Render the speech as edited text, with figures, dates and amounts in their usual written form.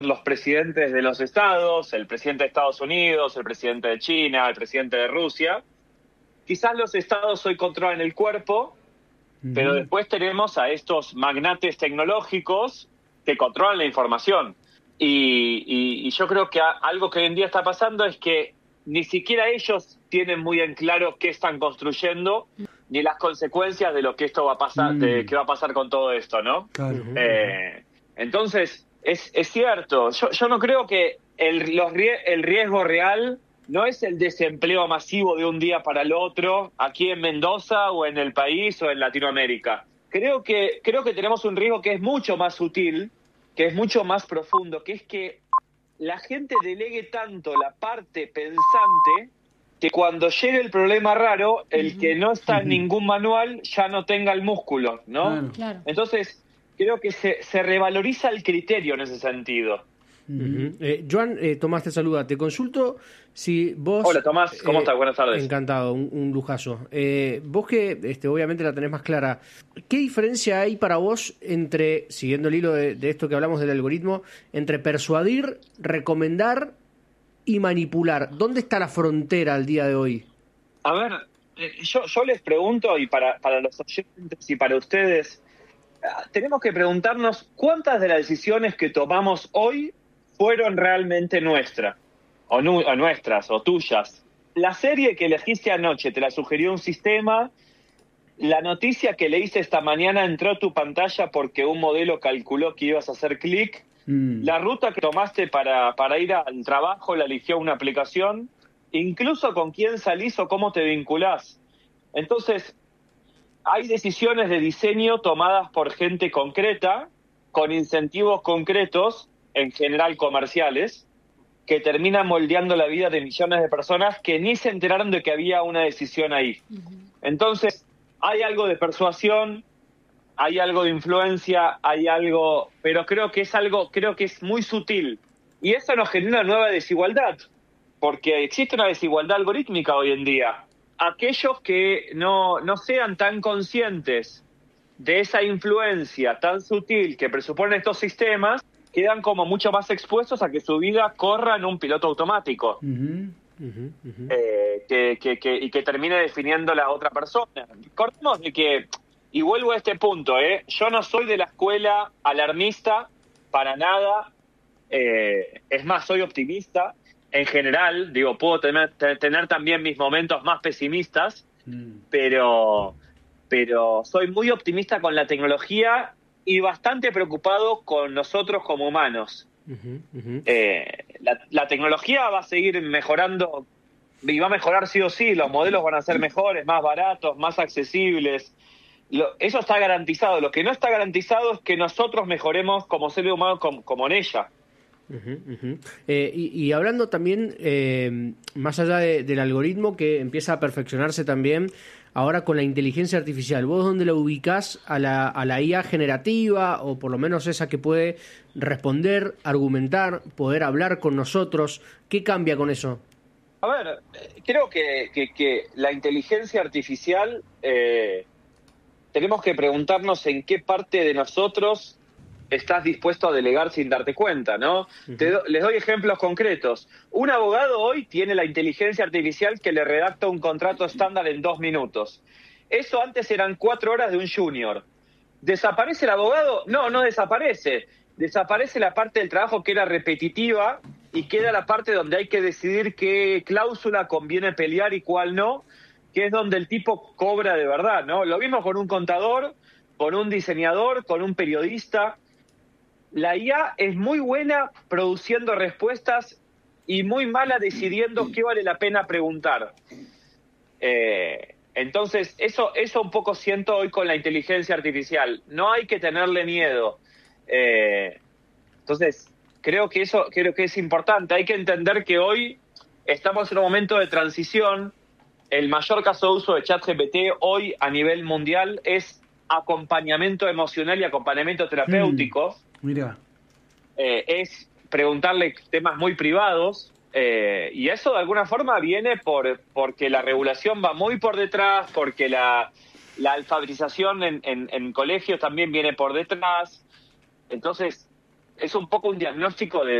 los presidentes de los estados, el presidente de Estados Unidos, el presidente de China, el presidente de Rusia. Quizás los estados hoy controlan el cuerpo, pero después tenemos a estos magnates tecnológicos que controlan la información. Y yo creo que algo que hoy en día está pasando es que ni siquiera ellos tienen muy en claro qué están construyendo ni las consecuencias de lo que esto va a pasar, de qué va a pasar con todo esto, ¿no? Claro. Entonces, es cierto. Yo no creo que el riesgo real no es el desempleo masivo de un día para el otro aquí en Mendoza o en el país o en Latinoamérica. Creo que tenemos un riesgo que es mucho más sutil, que es mucho más profundo, que es que la gente delegue tanto la parte pensante que cuando llegue el problema raro, el que no está en ningún manual ya no tenga el músculo, ¿no? Claro. Entonces, creo que se revaloriza el criterio en ese sentido. Joan, Tomás te saluda. Te consulto si vos... Hola, Tomás. ¿Cómo estás? Buenas tardes. Encantado, un lujazo. Vos que obviamente la tenés más clara, ¿qué diferencia hay para vos entre, siguiendo el hilo de esto que hablamos del algoritmo, entre persuadir, recomendar y manipular? ¿Dónde está la frontera al día de hoy? A ver, yo les pregunto, y para los oyentes y para ustedes, tenemos que preguntarnos cuántas de las decisiones que tomamos hoy fueron realmente nuestras, o nuestras, o tuyas. La serie que elegiste anoche te la sugirió un sistema, la noticia que leíste esta mañana entró a tu pantalla porque un modelo calculó que ibas a hacer clic, la ruta que tomaste para ir al trabajo la eligió una aplicación, incluso con quién salís o cómo te vinculás. Entonces, hay decisiones de diseño tomadas por gente concreta, con incentivos concretos, en general comerciales, que terminan moldeando la vida de millones de personas que ni se enteraron de que había una decisión ahí. Entonces, hay algo de persuasión, hay algo de influencia, hay algo, pero creo que es muy sutil. Y eso nos genera una nueva desigualdad, porque existe una desigualdad algorítmica hoy en día. Aquellos que no sean tan conscientes de esa influencia tan sutil que presuponen estos sistemas, quedan como mucho más expuestos a que su vida corra en un piloto automático. Y que termine definiendo la otra persona. Cortemos de que, y vuelvo a este punto, yo no soy de la escuela alarmista para nada, es más, soy optimista. En general, digo, puedo tener también mis momentos más pesimistas, pero soy muy optimista con la tecnología y bastante preocupado con nosotros como humanos. La tecnología va a seguir mejorando y va a mejorar sí o sí, los modelos van a ser mejores, más baratos, más accesibles. Eso está garantizado. Lo que no está garantizado es que nosotros mejoremos como seres humanos como en ella. Y hablando también, más allá del algoritmo que empieza a perfeccionarse también ahora con la inteligencia artificial, ¿vos dónde la ubicás a la IA generativa, o por lo menos esa que puede responder, argumentar, poder hablar con nosotros? ¿Qué cambia con eso? A ver, creo que la inteligencia artificial, tenemos que preguntarnos en qué parte de nosotros estás dispuesto a delegar sin darte cuenta, ¿no? Les doy ejemplos concretos. Un abogado hoy tiene la inteligencia artificial que le redacta un contrato estándar en 2 minutos. Eso antes eran 4 horas de un junior. ¿Desaparece el abogado? No desaparece. Desaparece la parte del trabajo que era repetitiva y queda la parte donde hay que decidir qué cláusula conviene pelear y cuál no, que es donde el tipo cobra de verdad, ¿no? Lo mismo con un contador, con un diseñador, con un periodista. La IA es muy buena produciendo respuestas y muy mala decidiendo qué vale la pena preguntar. Entonces, eso un poco siento hoy con la inteligencia artificial. No hay que tenerle miedo. Entonces, creo que es importante. Hay que entender que hoy estamos en un momento de transición. El mayor caso de uso de ChatGPT hoy a nivel mundial es acompañamiento emocional y acompañamiento terapéutico. Mira. Es preguntarle temas muy privados, y eso de alguna forma viene porque la regulación va muy por detrás, porque la alfabetización en colegios también viene por detrás. Entonces, es un poco un diagnóstico